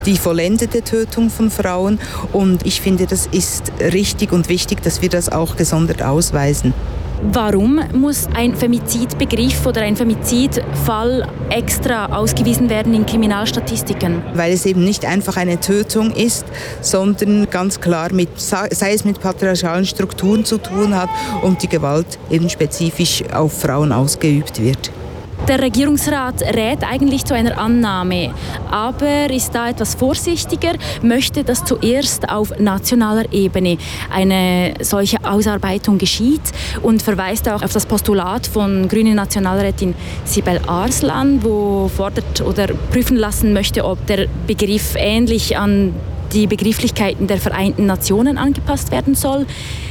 die vollendete Tötung von Frauen. Und ich finde, das ist richtig und wichtig, dass wir das auch gesondert ausweisen. Warum muss ein Femizidbegriff oder ein Femizidfall extra ausgewiesen werden in Kriminalstatistiken? Weil es eben nicht einfach eine Tötung ist, sondern ganz klar sei es mit patriarchalen Strukturen zu tun hat und die Gewalt eben spezifisch auf Frauen ausgeübt wird. Der Regierungsrat rät eigentlich zu einer Annahme, aber ist da etwas vorsichtiger, möchte, dass zuerst auf nationaler Ebene eine solche Ausarbeitung geschieht und verweist auch auf das Postulat von grünen Nationalrätin Sibel Arslan, wo fordert oder prüfen lassen möchte, ob der Begriff ähnlich an die Begrifflichkeiten der Vereinten Nationen angepasst werden soll.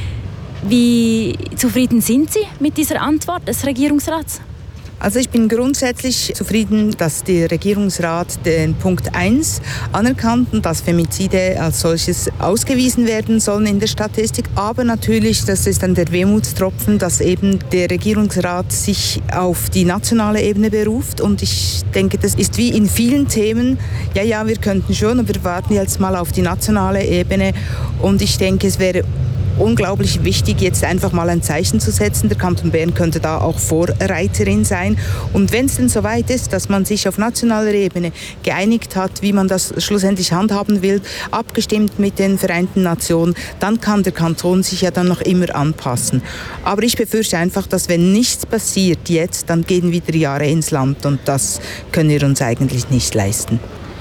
Wie zufrieden sind Sie mit dieser Antwort des Regierungsrats? Also ich bin grundsätzlich zufrieden, dass der Regierungsrat den Punkt 1 anerkannt und dass Femizide als solches ausgewiesen werden sollen in der Statistik. Aber natürlich, das ist dann der Wermutstropfen, dass eben der Regierungsrat sich auf die nationale Ebene beruft. Und ich denke, das ist wie in vielen Themen, ja, wir könnten schon, aber wir warten jetzt mal auf die nationale Ebene. Und ich denke, es wäre unglaublich wichtig, jetzt einfach mal ein Zeichen zu setzen. Der Kanton Bern könnte da auch Vorreiterin sein. Und wenn es denn soweit ist, dass man sich auf nationaler Ebene geeinigt hat, wie man das schlussendlich handhaben will, abgestimmt mit den Vereinten Nationen, dann kann der Kanton sich ja dann noch immer anpassen. Aber ich befürchte einfach, dass wenn nichts passiert jetzt, dann gehen wieder Jahre ins Land und das können wir uns eigentlich nicht leisten.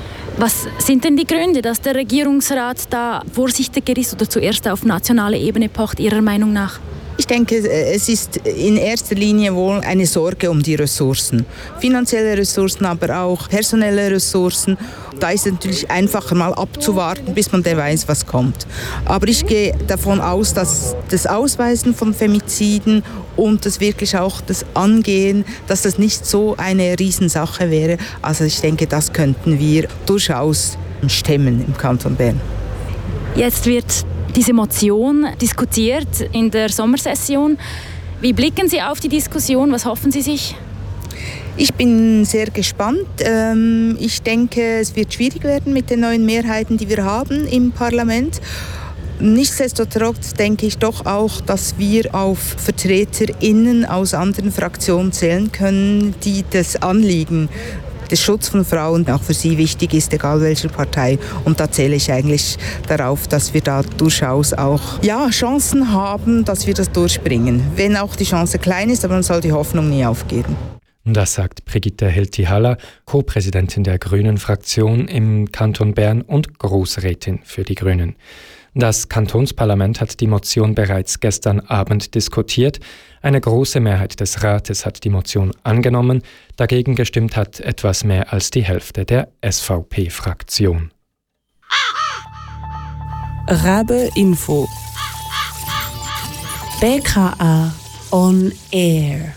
Was sind denn die Gründe, dass der Regierungsrat da vorsichtiger ist oder zuerst auf nationale Ebene pocht, Ihrer Meinung nach? Ich denke, es ist in erster Linie wohl eine Sorge um die Ressourcen. Finanzielle Ressourcen, aber auch personelle Ressourcen. Da ist es natürlich einfacher mal abzuwarten, bis man weiß, was kommt. Aber ich gehe davon aus, dass das Ausweisen von Femiziden und das wirklich auch das Angehen, dass das nicht so eine Riesensache wäre. Also ich denke, das könnten wir durchaus stemmen im Kanton Bern. Jetzt wird diese Motion diskutiert in der Sommersession. Wie blicken Sie auf die Diskussion? Was hoffen Sie sich? Ich bin sehr gespannt. Ich denke, es wird schwierig werden mit den neuen Mehrheiten, die wir haben im Parlament. Nichtsdestotrotz denke ich doch auch, dass wir auf VertreterInnen aus anderen Fraktionen zählen können, die das Anliegen des Schutz von Frauen auch für sie wichtig ist, egal welcher Partei. Und da zähle ich eigentlich darauf, dass wir da durchaus auch Chancen haben, dass wir das durchbringen. Wenn auch die Chance klein ist, aber man soll die Hoffnung nie aufgeben. Das sagt Brigitte Hilti-Haller, Co-Präsidentin der Grünen-Fraktion im Kanton Bern und Grossrätin für die Grünen. Das Kantonsparlament hat die Motion bereits gestern Abend diskutiert. Eine große Mehrheit des Rates hat die Motion angenommen. Dagegen gestimmt hat etwas mehr als die Hälfte der SVP-Fraktion. Rabe Info. BKA on Air.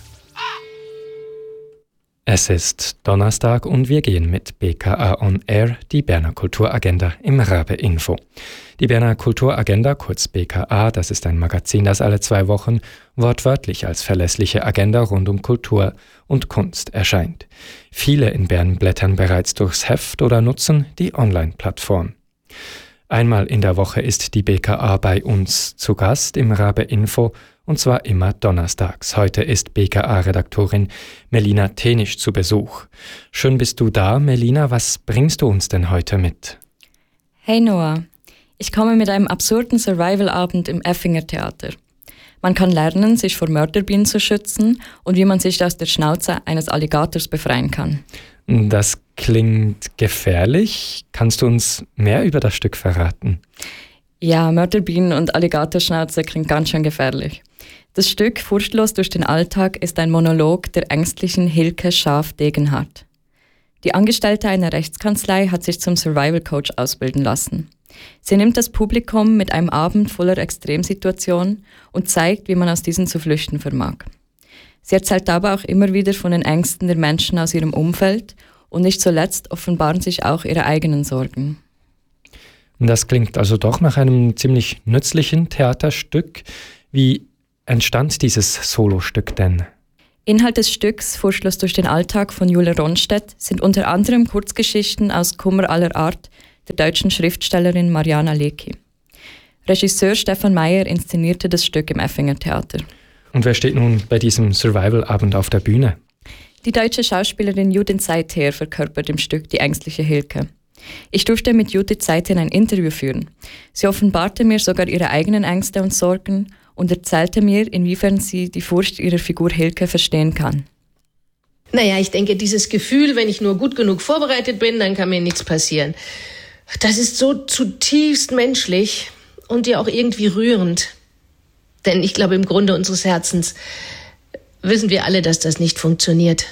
Es ist Donnerstag und wir gehen mit BKA on Air die Berner Kulturagenda im Rabe Info. Die Berner Kulturagenda, kurz BKA, das ist ein Magazin, das alle 2 Wochen wortwörtlich als verlässliche Agenda rund um Kultur und Kunst erscheint. Viele in Bern blättern bereits durchs Heft oder nutzen die Online-Plattform. Einmal in der Woche ist die BKA bei uns zu Gast im Rabe Info, und zwar immer donnerstags. Heute ist BKA-Redaktorin Melina Tenisch zu Besuch. Schön bist du da, Melina. Was bringst du uns denn heute mit? Hey Noah, ich komme mit einem absurden Survival-Abend im Effinger Theater. Man kann lernen, sich vor Mörderbienen zu schützen und wie man sich aus der Schnauze eines Alligators befreien kann. Das klingt gefährlich. Kannst du uns mehr über das Stück verraten? Ja, Mörderbienen und Alligatorschnauze klingt ganz schön gefährlich. Das Stück Furchtlos durch den Alltag ist ein Monolog der ängstlichen Hilke Schaaf-Degenhardt. Die Angestellte einer Rechtskanzlei hat sich zum Survival-Coach ausbilden lassen. Sie nimmt das Publikum mit einem Abend voller Extremsituationen und zeigt, wie man aus diesen zu flüchten vermag. Sie erzählt dabei auch immer wieder von den Ängsten der Menschen aus ihrem Umfeld und nicht zuletzt offenbaren sich auch ihre eigenen Sorgen. Das klingt also doch nach einem ziemlich nützlichen Theaterstück. Wie entstand dieses Solostück denn? Inhalt des Stücks Furchtlos durch den Alltag von Julia Ronstedt sind unter anderem Kurzgeschichten aus Kummer aller Art, der deutschen Schriftstellerin Mariana Lecki. Regisseur Stefan Meyer inszenierte das Stück im Effinger Theater. Und wer steht nun bei diesem Survival-Abend auf der Bühne? Die deutsche Schauspielerin Judith Seither verkörpert im Stück die ängstliche Hilke. Ich durfte mit Judith Seither ein Interview führen. Sie offenbarte mir sogar ihre eigenen Ängste und Sorgen und erzählte mir, inwiefern sie die Furcht ihrer Figur Hilke verstehen kann. Naja, ich denke, dieses Gefühl, wenn ich nur gut genug vorbereitet bin, dann kann mir nichts passieren. Das ist so zutiefst menschlich und ja auch irgendwie rührend. Denn ich glaube, im Grunde unseres Herzens wissen wir alle, dass das nicht funktioniert.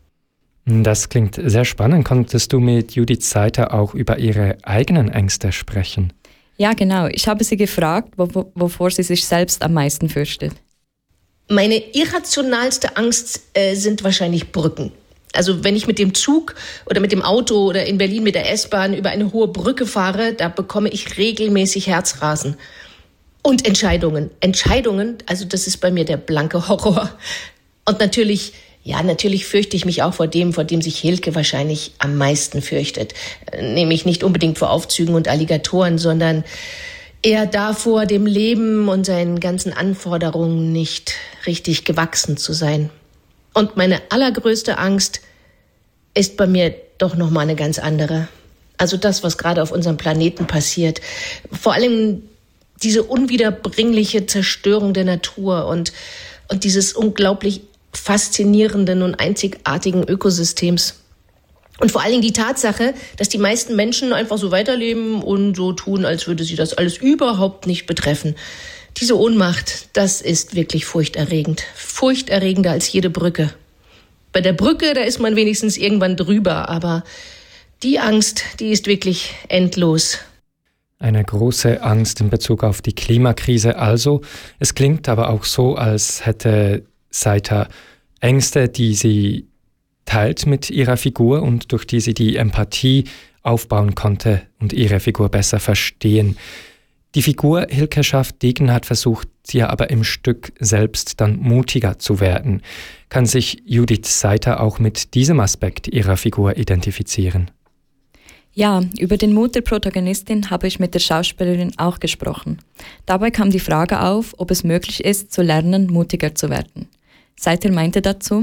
Das klingt sehr spannend. Konntest du mit Judith Seither auch über ihre eigenen Ängste sprechen? Ja, genau. Ich habe sie gefragt, wovor sie sich selbst am meisten fürchtet. Meine irrationalste Angst sind wahrscheinlich Brücken. Also wenn ich mit dem Zug oder mit dem Auto oder in Berlin mit der S-Bahn über eine hohe Brücke fahre, da bekomme ich regelmäßig Herzrasen. Und Entscheidungen. Entscheidungen, also das ist bei mir der blanke Horror. Und natürlich fürchte ich mich auch vor dem sich Hilke wahrscheinlich am meisten fürchtet. Nämlich nicht unbedingt vor Aufzügen und Alligatoren, sondern eher davor, dem Leben und seinen ganzen Anforderungen nicht richtig gewachsen zu sein. Und meine allergrößte Angst ist bei mir doch nochmal eine ganz andere. Also das, was gerade auf unserem Planeten passiert. Vor allem diese unwiederbringliche Zerstörung der Natur und dieses unglaublich faszinierenden und einzigartigen Ökosystems. Und vor allen Dingen die Tatsache, dass die meisten Menschen einfach so weiterleben und so tun, als würde sie das alles überhaupt nicht betreffen. Diese Ohnmacht, das ist wirklich furchterregend. Furchterregender als jede Brücke. Bei der Brücke, da ist man wenigstens irgendwann drüber, aber die Angst, die ist wirklich endlos. Eine große Angst in Bezug auf die Klimakrise also. Es klingt aber auch so, als hätte Seither Ängste, die sie teilt mit ihrer Figur und durch die sie die Empathie aufbauen konnte und ihre Figur besser verstehen. Die Figur Hilke Schaff-Degenhardt versucht ja aber im Stück selbst dann mutiger zu werden. Kann sich Judith Seither auch mit diesem Aspekt ihrer Figur identifizieren? Ja, über den Mut der Protagonistin habe ich mit der Schauspielerin auch gesprochen. Dabei kam die Frage auf, ob es möglich ist, zu lernen, mutiger zu werden. Seither meinte dazu: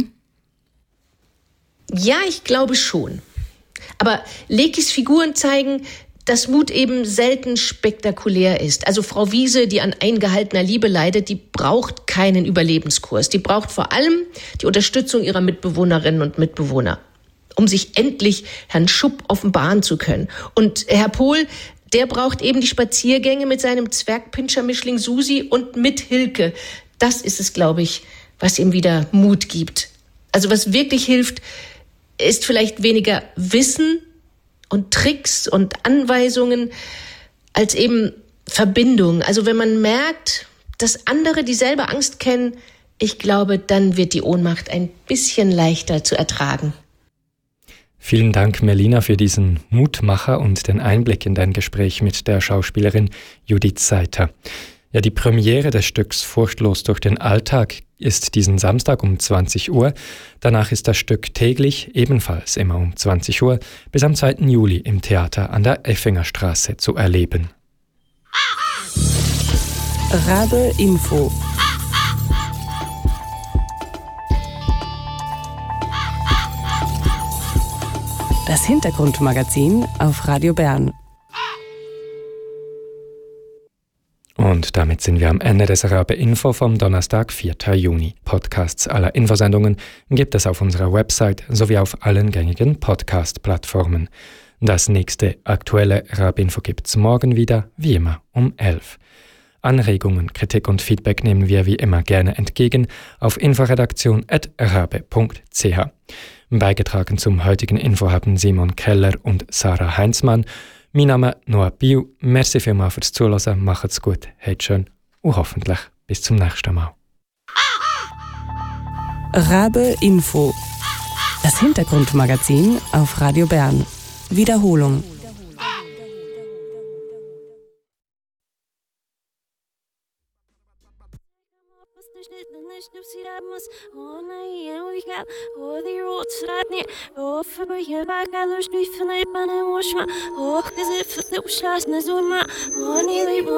Ja, ich glaube schon. Aber Leckis Figuren zeigen, dass Mut eben selten spektakulär ist. Also Frau Wiese, die an eingehaltener Liebe leidet, die braucht keinen Überlebenskurs. Die braucht vor allem die Unterstützung ihrer Mitbewohnerinnen und Mitbewohner, um sich endlich Herrn Schupp offenbaren zu können. Und Herr Pohl, der braucht eben die Spaziergänge mit seinem Zwergpinschermischling Susi und mit Hilke. Das ist es, glaube ich, was ihm wieder Mut gibt. Also was wirklich hilft, ist vielleicht weniger Wissen und Tricks und Anweisungen als eben Verbindung. Also wenn man merkt, dass andere dieselbe Angst kennen, ich glaube, dann wird die Ohnmacht ein bisschen leichter zu ertragen. Vielen Dank, Melina, für diesen Mutmacher und den Einblick in dein Gespräch mit der Schauspielerin Judith Seither. Ja, die Premiere des Stücks Furchtlos durch den Alltag ist diesen Samstag um 20 Uhr. Danach ist das Stück täglich, ebenfalls immer um 20 Uhr, bis am 2. Juli im Theater an der Effingerstraße zu erleben. Rabe Info. Das Hintergrundmagazin auf Radio Bern. Und damit sind wir am Ende des Rabe Info vom Donnerstag, 4. Juni. Podcasts aller Infosendungen gibt es auf unserer Website sowie auf allen gängigen Podcast-Plattformen. Das nächste aktuelle Rabe Info gibt's morgen wieder, wie immer um 11. Anregungen, Kritik und Feedback nehmen wir wie immer gerne entgegen auf inforedaktion@rabe.ch. Beigetragen zum heutigen Info haben Simon Keller und Sarah Heinzmann. Mein Name Noah Biu. Merci vielmals fürs Zuhören, macht's gut, habt schön und hoffentlich bis zum nächsten Mal. Rabe Info. Das Hintergrundmagazin auf Radio Bern. Wiederholung.